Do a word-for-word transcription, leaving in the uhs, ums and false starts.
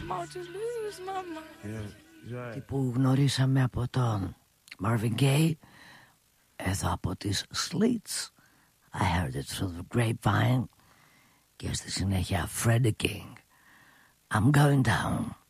about to lose my mind. Yeah, right. Που γνωρίσαμε από τον Marvin Gaye, εδώ από τις Slits. I heard it through the grapevine. Και στη συνέχεια Freddie King. I'm going down.